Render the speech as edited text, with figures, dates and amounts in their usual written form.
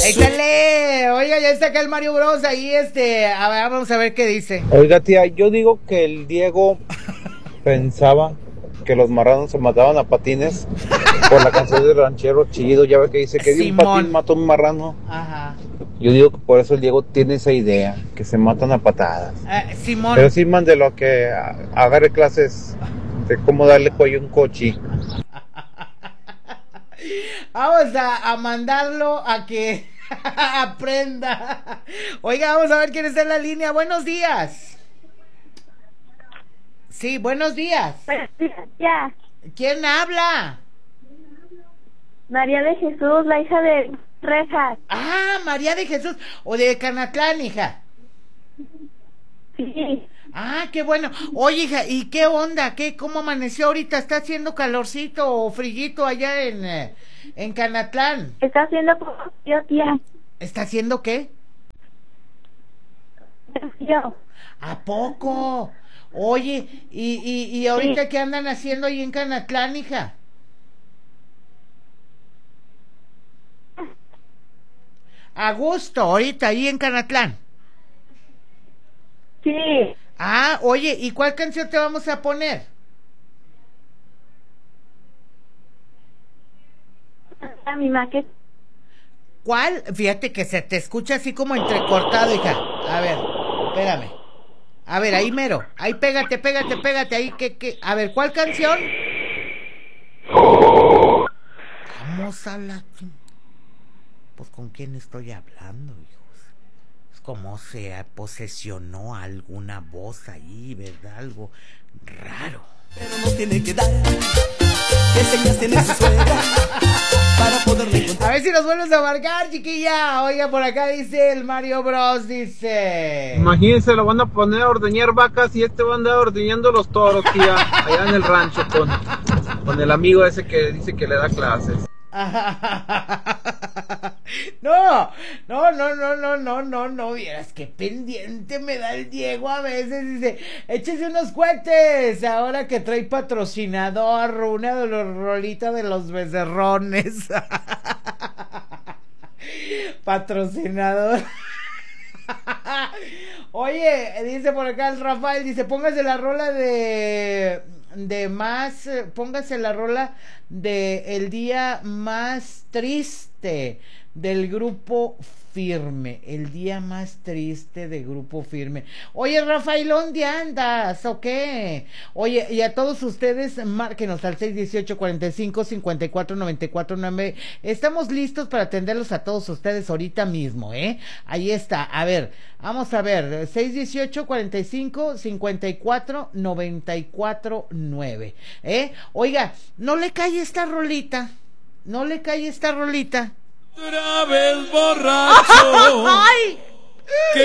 Échale, oiga, ya está acá el Mario Bros. Ahí, a ver, vamos a ver qué dice. Oiga, tía, yo digo que el Diego pensaba que los marranos se mataban a patines por la canción del ranchero chido. Ya ve que dice que de un patín mató a un marrano. Ajá. Yo digo que por eso el Diego tiene esa idea, que se matan a patadas. Simón. Pero sí, mándelo a que agarre clases de cómo darle cuello a un cochi. Vamos a mandarlo a que aprenda. Oiga, vamos a ver quién está en la línea. Buenos días. Sí, buenos días. Buenos días, ya. ¿Quién habla? María de Jesús, la hija de Rejas. Ah, María de Jesús. O de Canatlán, hija. Sí. Ah, qué bueno. Oye, hija, ¿y qué onda? ¿Cómo amaneció ahorita? ¿Está haciendo calorcito o frillito allá en Canatlán? Está haciendo frío, tía. ¿Está haciendo qué? Frío. ¿A poco? Oye, ¿y ahorita sí, qué andan haciendo ahí en Canatlán, hija? A gusto, ahorita ahí en Canatlán. Sí. Ah, oye, ¿y cuál canción te vamos a poner? A mi maqueta. ¿Cuál? Fíjate que se te escucha así como entrecortado, hija. A ver, espérame. A ver, ahí mero. Ahí pégate. Ahí, A ver, ¿cuál canción? Vamos a la... Pues, ¿con quién estoy hablando, hijos? Es como se posesionó alguna voz ahí, ¿verdad? Algo raro. Pero no tiene que dar. Que señas tiene su suegra para poderle encontrar. A ver si nos vuelves a marcar, chiquilla. Oiga, por acá dice el Mario Bros. Dice... Imagínense, lo van a poner a ordeñar vacas y va a andar ordeñando los toros, tía, allá en el rancho con el amigo ese que dice que le da clases. No, vieras qué pendiente me da el Diego a veces. Dice, échese unos cohetes ahora que trae patrocinador, una de los rolitas de los becerrones. Patrocinador. Oye, dice por acá el Rafael, dice, póngase la rola póngase la rola de el día más triste del Grupo Firme, el día más triste de Grupo Firme. Oye, Rafael, ¿dónde andas o qué? Oye, y a todos ustedes, márquenos al 618-45-54-94-9. Estamos listos para atenderlos a todos ustedes ahorita mismo, Ahí está, a ver, vamos a ver, 618-45-54-94-9, Oiga, no le cae esta rolita. Otra vez borracho. ¡Ay!